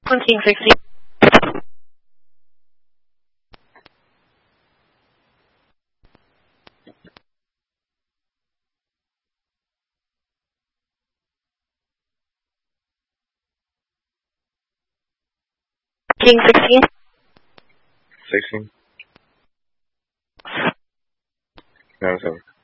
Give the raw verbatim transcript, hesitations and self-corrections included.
One king sixteen. King sixteen. Sixteen. No, it's over.